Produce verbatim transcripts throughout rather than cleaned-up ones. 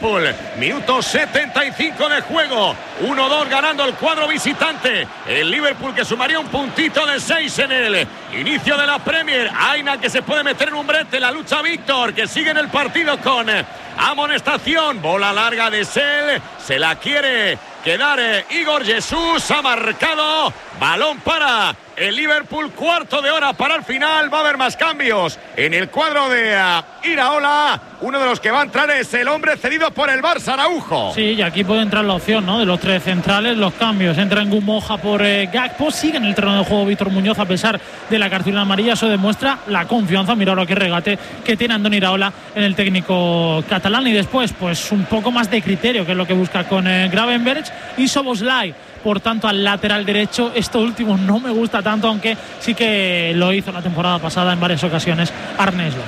Liverpool. Minuto setenta y cinco de juego. uno dos ganando el cuadro visitante. El Liverpool que sumaría un puntito de seis en el inicio de la Premier. Aina que se puede meter en un brete. La lucha Víctor que sigue en el partido con amonestación. Bola larga de Sel. Se la quiere quedar eh, Igor Jesús. Ha marcado. Balón para el Liverpool. Cuarto de hora para el final. Va a haber más cambios en el cuadro de uh, Iraola. Uno de los que va a entrar es el hombre cedido por el Barça, Araujo. Sí, y aquí puede entrar la opción, ¿no? De los tres centrales, los cambios. Entra en Gumoja por eh, Gakpo. Sigue en el terreno de juego Víctor Muñoz a pesar de la cartulina amarilla. Eso demuestra la confianza. Mira ahora qué regate que tiene Andoni Iraola en el técnico catalán. Y después, pues un poco más de criterio, que es lo que busca con eh, Gravenberch y Szoboszlai. Por tanto, al lateral derecho, esto último no me gusta tanto, aunque sí que lo hizo la temporada pasada en varias ocasiones Arne Slot.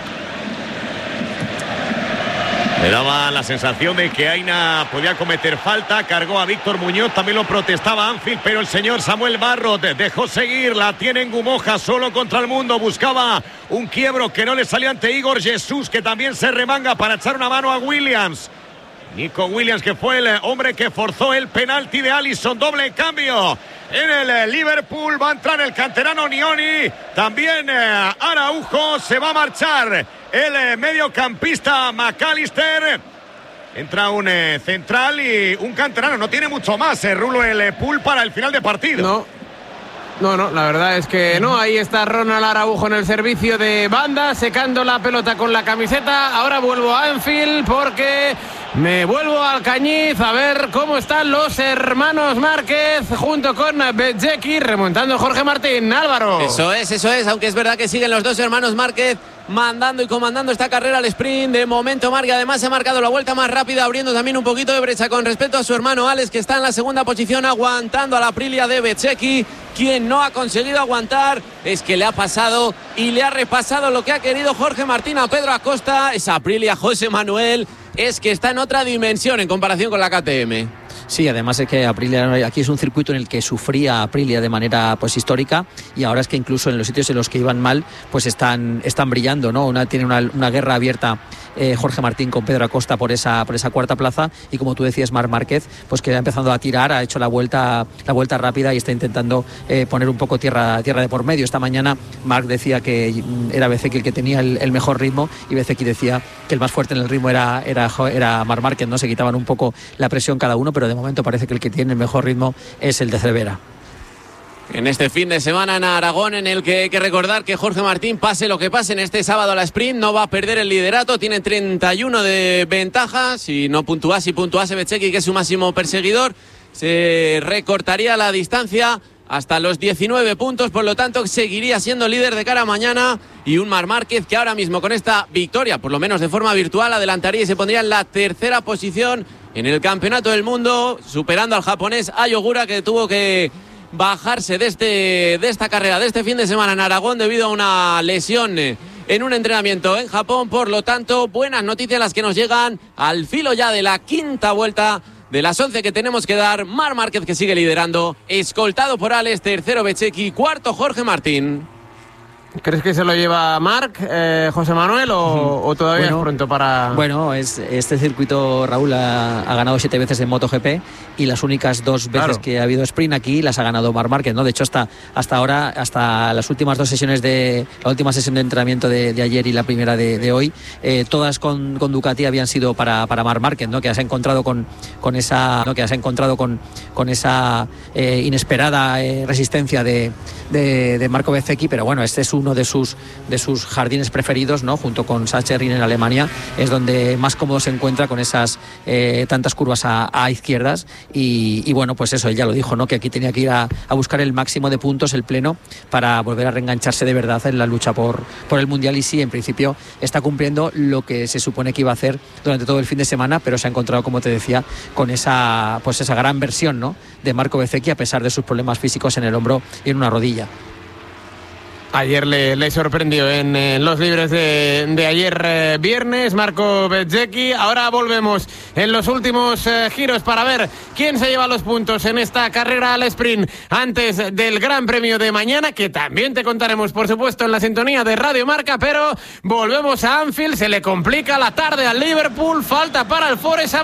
Me daba la sensación de que Aina podía cometer falta. Cargó a Víctor Muñoz, también lo protestaba Anfield, pero el señor Samuel Barrot dejó seguir. La tiene en Gumoja, solo contra el mundo. Buscaba un quiebro que no le salió ante Igor Jesús, que también se remanga para echar una mano a Williams. Nico Williams, que fue el hombre que forzó el penalti de Alisson. Doble cambio en el Liverpool. Va a entrar el canterano Nioni. También eh, Araujo. Se va a marchar el eh, mediocampista McAllister. Entra un eh, central y un canterano. No tiene mucho más, eh, Rulo, el eh, pool para el final de partido. No. No, no, la verdad es que no. Ahí está Ronald Araujo en el servicio de banda, secando la pelota con la camiseta. Ahora vuelvo a Anfield porque me vuelvo al Cañiz a ver cómo están los hermanos Márquez junto con Bezzecchi, remontando Jorge Martín. Álvaro. Eso es, eso es, aunque es verdad que siguen los dos hermanos Márquez mandando y comandando esta carrera al sprint. De momento Marc además se ha marcado la vuelta más rápida, abriendo también un poquito de brecha con respecto a su hermano Alex, que está en la segunda posición aguantando a la Aprilia de Bezzecchi. Quien no ha conseguido aguantar es que le ha pasado y le ha repasado lo que ha querido Jorge Martín a Pedro Acosta. Esa Aprilia José Manuel es que está en otra dimensión en comparación con la K T M. Sí, además es que Aprilia aquí es un circuito en el que sufría Aprilia de manera pues histórica, y ahora es que incluso en los sitios en los que iban mal pues están, están brillando, ¿no? Una, tiene una, una guerra abierta eh, Jorge Martín con Pedro Acosta por esa, por esa cuarta plaza, y como tú decías, Marc Márquez, pues que ha empezado a tirar, ha hecho la vuelta, la vuelta rápida y está intentando eh, poner un poco tierra, tierra de por medio. Esta mañana Marc decía que era Bezzecchi el que tenía el, el mejor ritmo, y Bezzecchi decía que el más fuerte en el ritmo era, era, era Marc Márquez, ¿no? Se quitaban un poco la presión cada uno, pero de momento parece que el que tiene el mejor ritmo es el de Cervera. En este fin de semana en Aragón, en el que hay que recordar que Jorge Martín, pase lo que pase en este sábado a la sprint, no va a perder el liderato, tiene treinta y uno de ventaja. Si no puntúa, si puntuase Bezzecchi, que es su máximo perseguidor, se recortaría la distancia hasta los diecinueve puntos, por lo tanto seguiría siendo líder de cara a mañana. Y un Marc Márquez que ahora mismo con esta victoria, por lo menos de forma virtual, adelantaría y se pondría en la tercera posición en el Campeonato del Mundo, superando al japonés Ai Ogura, que tuvo que bajarse de, este, de esta carrera de este fin de semana en Aragón debido a una lesión en un entrenamiento en Japón. Por lo tanto, buenas noticias las que nos llegan al filo ya de la quinta vuelta de las once que tenemos que dar. Marc Márquez, que sigue liderando, escoltado por Alex, tercero Bezzecchi, cuarto Jorge Martín. ¿Crees que se lo lleva Marc, eh, José Manuel, o, o todavía bueno, es pronto para...? Bueno, es, este circuito, Raúl, ha, ha ganado siete veces en MotoGP, y las únicas dos veces claro. que ha habido sprint aquí las ha ganado Marc Márquez, ¿no? De hecho, hasta, hasta ahora, hasta las últimas dos sesiones de... La última sesión de entrenamiento de, de ayer y la primera de, de hoy, eh, todas con, con Ducati habían sido para, para Marc Márquez, ¿no? Que se ha encontrado con, con esa... ¿no? Que se ha encontrado con, con esa eh, inesperada eh, resistencia de, de, de Marco Bezzecchi, pero bueno, este es un uno de sus, de sus jardines preferidos, ¿no? Junto con Sachsenring en Alemania, es donde más cómodo se encuentra con esas eh, tantas curvas a, a izquierdas, y, y bueno, pues eso, él ya lo dijo, ¿no? Que aquí tenía que ir a, a buscar el máximo de puntos, el pleno, para volver a reengancharse de verdad en la lucha por, por el Mundial, y sí, en principio está cumpliendo lo que se supone que iba a hacer durante todo el fin de semana, pero se ha encontrado, como te decía, con esa, pues esa gran versión, ¿no? De Marco Bezzecchi, a pesar de sus problemas físicos en el hombro y en una rodilla. Ayer le, le sorprendió en, en los libres de, de ayer eh, viernes, Marco Bezzecchi. Ahora volvemos en los últimos eh, giros para ver quién se lleva los puntos en esta carrera al sprint antes del Gran Premio de mañana, que también te contaremos, por supuesto, en la sintonía de Radio Marca. Pero volvemos a Anfield, se le complica la tarde al Liverpool, falta para el Forest.